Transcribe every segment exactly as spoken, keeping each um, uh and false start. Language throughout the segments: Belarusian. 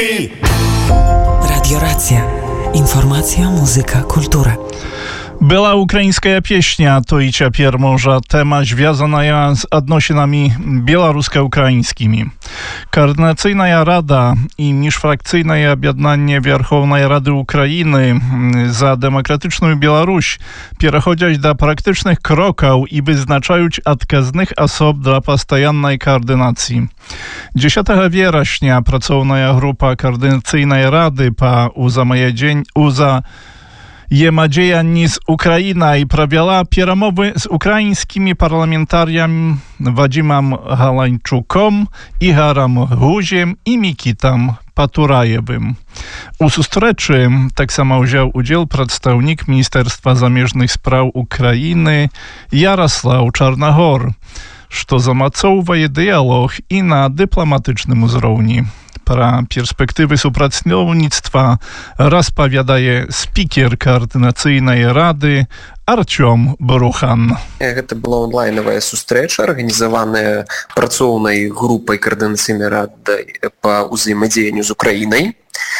Радиорация. Информация, музыка, культура. Была украинская песня, то и теперь может тема, связанная с отношениями белорусско-украинскими. Координационная рада и межфракционное объединение Верховной Рады Украины за демократичную Беларусь переходят до практичных кроков и вызначают отказных особ для постоянной координации. dziesiątego września pracowna grupa Koordynacyjnej Rady po uzamajedzeniu uza Jemadziejaní z Ukrainą prowadziła перемовы z ukraińskimi parlamentariami Wadzimem Halańczukiem, Igorem Guziem i Mikitam Paturajewym. U zustreczy tak samo wziął udział przedstawnik Ministerstwa Zamieżnych Spraw Ukrainy Jarosław Czarnogor, co zamacowuje dialog i na dyplomatycznym uzrowni. Про перспективы супрацоўніцтва распавядае спікер Координацыйнай рады Артём Барухан. Гэта была онлайновая сустрэча, арганізаваная працоўнай групай Координацыйнай рады па ўзаемадзеянню з Украінай.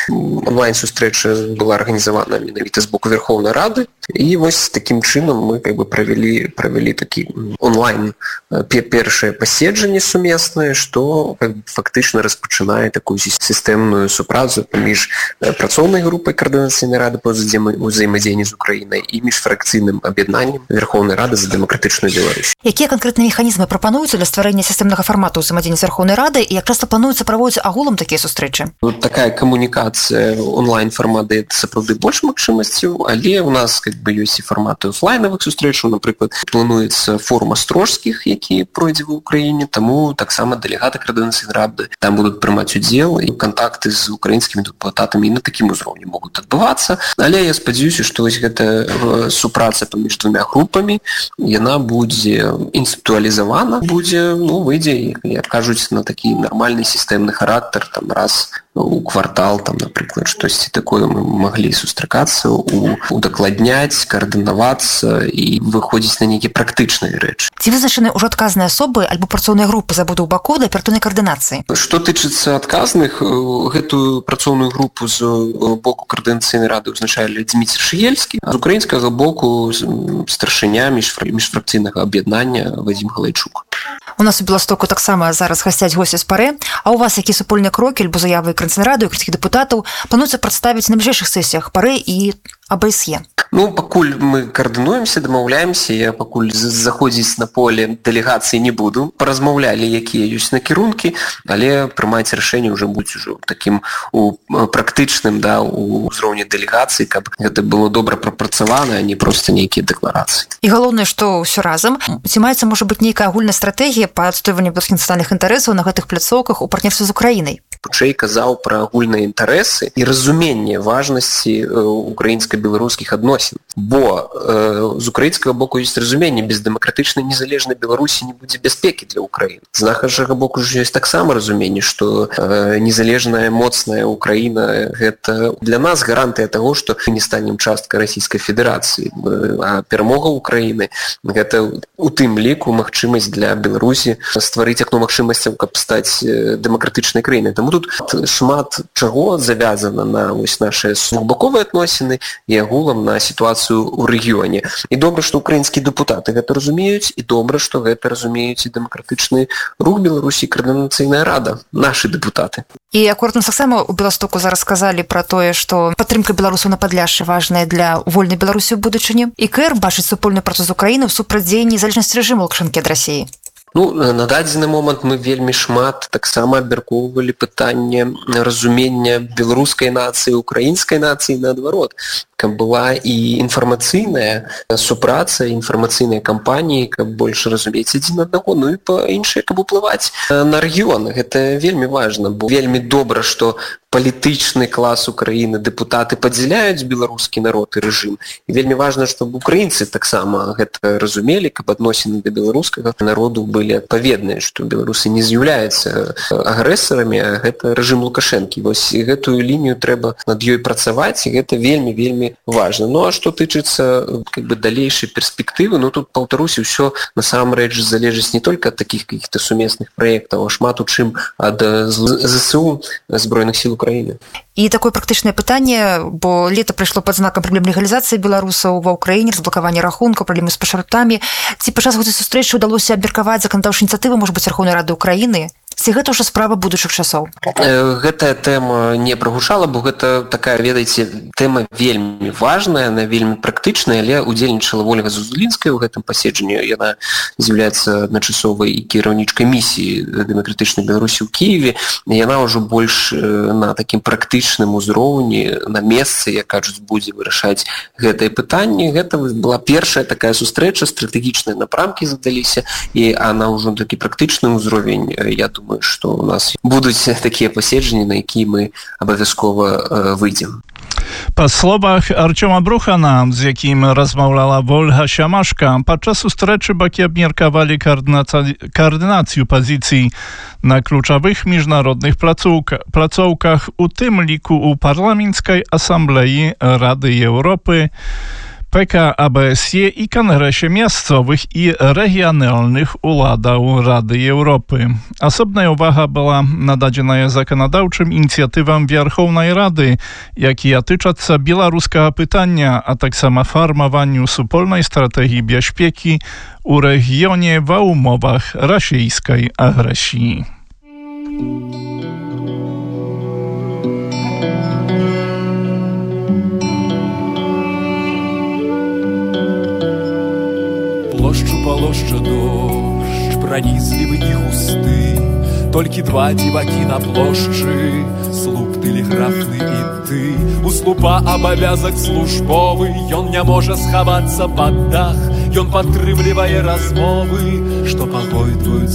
Онлайн-сустрэча была арганізавана менавіта з боку Верховнай Рады. І вось такім чынам мы как бы правялі, правялі такі онлайн першае паседжанне сумеснае, што как бы, фактычна распачынае такую сістэмную супрацу паміж працоўнай групай Координацыйнай рады па ўзаемадзеянні з Украінай і міжфракцыйным аб'яднаннем Верховнай Рады за дэмакратычную Беларусь. Якія канкрэтныя механізмы прапануюцца для стварэння сістэмнага фармату ўзаемадзеяння з Верховнай Рады і як часта плануецца праводзіць агулам такія сустрэчы? Вот такая камунікацыя онлайн-фармат дае сапраўды больш магчымасцяў, але ў нас как бы ёсць і фарматы офлайновых сустрэчаў, напрыклад, плануецца форум астрожскіх, які пройдзе ва ўкраіне, таму таксама дэлегаты Координацыйнай рады там будуць прымаць удзел, і кантакты з украінскімі дэпутатамі на такім узроўні могуць адбывацца. Але я спадзяюся, што вось гэта супраца паміж двумя групамі, яна будзе інстытуалізавана, будзе, ну, выйдзе, як кажуць, на такі нармальны сістэмны характар, там раз у квартал, там, напрыклад, штосьці такое мы маглі сустракацца, удакладняць, каардынавацца і выходзіць на нейкія практычныя рэчы. Ці вызначаны ўжо адказныя асобы альбо працоўныя групы з абодвух бакоў да аператыўнай каардынацыі? Што тычыцца адказных, гэтую працоўную групу з боку Координацыйнай рады ўзначалі Дмітрий Шыельскі, а з украінскага боку старшыня міжфракцыйнага аб'яднання Вадзім Галайчук. У нас у Беластоку таксама зараз гасцяць госці з ПАРЭ, а ў вас які супольныя крокі альбо заявы Координацыйнай рады, украінскіх дэпутатаў плануецца прадставіць на бліжэйшых сесіях ПАРЭ і АБСЕ? Ну, пакуль мы координуемся, дамаўляемся, я пакуль заходзіць на поле дэлегацыі не буду. Паразмаўлялі, якія ёсць накірункі, але прымаць рашэнне ўжо будзе ўжо такім у практычным, да, у ўзроўні дэлегацыі, каб гэта было добра прапрацавана, а не проста нейкія дэкларацыі. І галоўнае, што ўсё разам, ці маецца, можа быць, нейкая агульная стратэгія па адстойванню беларускіх нацыянальных інтарэсаў на гэтых пляцоўках у партнерстве з Украінай? Хутчэй казаў пра агульныя інтарэсы і разуменне важнасці украінска-беларускіх адносін. Бо э, з украінскага боку ёсць разуменне, без дэмакратычнай незалежнай Беларусі не будзе бяспекі для Украіны. З нашага боку ж ёсць таксама разуменне, што э, незалежная, моцная Украіна гэта для нас гарантыя таго, што мы не станем часткай Расійскай Федэрацыі. А перамога Украіны гэта у тым ліку магчымасць для Беларусі стварыць акно магчымасцяў, каб стаць дэмакратычнай краінай. Таму тут шмат чаго завязана на вось нашыя двухбаковыя адносіны і агулам на сітуацыю ў рэгіёне. І добра, што украінскія дэпутаты гэта разумеюць, і добра, што гэта разумеюць і дэмакратычны рух Беларусі, Координацыйная рада, нашы дэпутаты. І акурат нас таксама у Беластоку зараз сказалі пра тое, што падтрымка беларусаў на Падляшшы важная для вольнай Беларусі ў будучыні. І КР бачыць супольную працу з Украінай ў супрацьдзеянні залежнасці рэжыму Лукашэнкі ад Расіі. Ну, на дадзены момант мы вельмі шмат таксама абмяркоўвалі пытанне разумення беларускай нацыі, украінскай нацыі наадварот, каб была і інфармацыйная супраца, інфармацыйныя кампаніі, каб больш разумець адзін аднаго, ну і па-іншае, каб уплываць на рэгіён. Гэта вельмі важна, бо вельмі добра, што палітычны клас Украіны, дэпутаты падзяляюць беларускі народ і рэжым. І вельмі важна, чтобы украінцы таксама гэта разумелі, каб адносіны да беларускага народу былі адпаведныя, што беларусы не з'яўляюцца агрэсарамі, а гэта рэжым Лукашэнкі. Вось гэтую лінію трэба над ёй працаваць, і гэта вельмі-вельмі вельмі важна. Ну а што тычыцца как бы далейшай перспектывы, ну тут паўтаруся ўсё насамрэч залежыць не толькі ад такіх каких-то сумесных праектаў, а шмат у чым ад ЗСУ, Збройных сіл Украіны. І такое практычнае пытанне, бо лета прыйшло пад знакам праблем легалізацыі беларусаў ва ўкраіне, разблакавання рахункаў, праблемы з пашпартамі. Ці падчас гэтай сустрэчы ўдалося абмеркаваць заканадаўчыя ініцыятывы, можа быць, Верхоўнай Рады Украіны? Ці гэта ўжо справа будучых часоў? Гэтая тэма не прагучала, бо гэта такая, ведаеце, тэма вельмі важная, яна вельмі практычная, але удзельнічала Ольга Зазулінская ў гэтым паседжанні. Яна з'яўляецца адначасовай і кіраўнічкай місіі дэмакратычнай Беларусі ў Кіеве. Яна ўжо больш на такім практычным узроўні, на месцы, як кажуць, будзе вырашаць гэтае пытанне. Гэта была першая такая сустрэча, стратэгічныя напрамкі задаліся, і она ўжо такі практычны ўзровень, я думаю, што у нас будуць такія паседжанні, на якія мы абавязкова выйдзем. Па словах Арцёма Брухана, з якім размаўляла Ольга Сямашка, падчас сустрэчы бакі абмеркавалі каардынацыю пазіцый на ключавых міжнародных плацоўках, у тым ліку ў парламенцкай асамблеі Рады Еўропы, Пэ Ка А Бэ Эс Е і Кангрэсе мясцовых і рэгіянальных уладаў Рады Еўропы. Асобная ўвага была нададзеная заканадаўчым ініцыятывам Верхоўнай Рады, якія тычацца беларускага пытання, а таксама фармаванню супольнай стратэгіі бяспекі ў рэгіёне ва ўмовах расійскай агрэсіі. Плошчу полошча дождь, пронизливый и густы, толькі два дзівакі на плошчы, слуп тэлеграфны і ты. У слупа абавязак службовы, ён не можа схавацца пад дах, ён падтрымлівае размовы, што пагойдваюць